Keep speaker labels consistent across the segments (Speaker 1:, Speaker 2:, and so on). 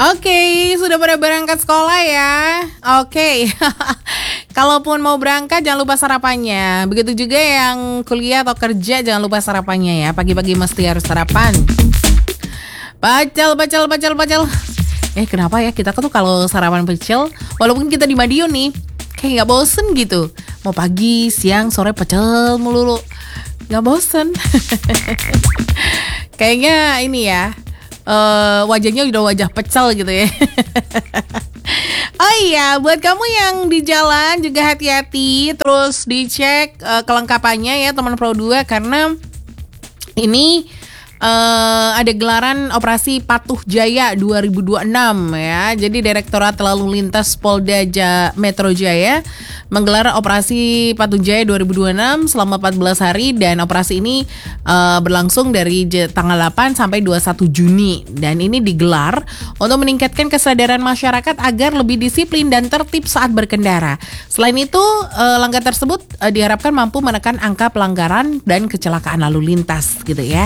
Speaker 1: Oke, sudah pada berangkat sekolah ya. Oke. Kalaupun mau berangkat jangan lupa sarapannya. Begitu juga yang kuliah atau kerja jangan lupa sarapannya ya. Pagi-pagi mesti harus sarapan. Pacel. Kenapa ya kita tuh kalau sarapan pecel, walaupun kita di Madiun nih, kayak nggak bosen gitu. Mau pagi, siang, sore pecel melulu, nggak bosen. Kayaknya ini ya. Wajahnya udah wajah pecel gitu ya. Oh iya, buat kamu yang di jalan juga hati-hati, terus dicek kelengkapannya ya teman Pro 2, karena ini ada gelaran operasi Patuh Jaya 2026 ya. Jadi Direktorat Lalu Lintas Polda Metro Jaya menggelar operasi Patuh Jaya 2026 selama 14 hari, dan operasi ini berlangsung dari tanggal 8 sampai 21 Juni. Dan ini digelar untuk meningkatkan kesadaran masyarakat agar lebih disiplin dan tertib saat berkendara. Selain itu, langkah tersebut diharapkan mampu menekan angka pelanggaran dan kecelakaan lalu lintas gitu ya.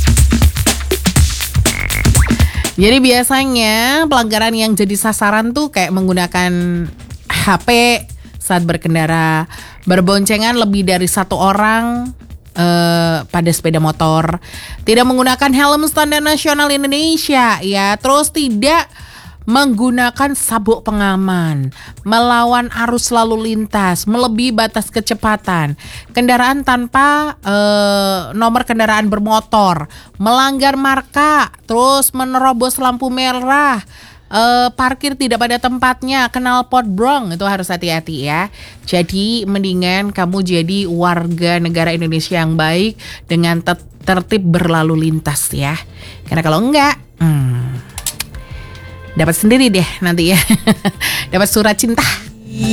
Speaker 1: Jadi biasanya pelanggaran yang jadi sasaran tuh kayak menggunakan HP saat berkendara, berboncengan lebih dari satu orang pada sepeda motor, tidak menggunakan helm standar nasional Indonesia ya, terus tidak menggunakan sabuk pengaman, melawan arus lalu lintas, melebihi batas kecepatan, kendaraan tanpa nomor kendaraan bermotor, melanggar marka, terus menerobos lampu merah, parkir tidak pada tempatnya, knalpot brong, itu harus hati-hati ya. Jadi mendingan kamu jadi warga negara Indonesia yang baik dengan tertib berlalu lintas ya. Karena kalau enggak, dapat sendiri deh nanti ya. Dapat surat cinta.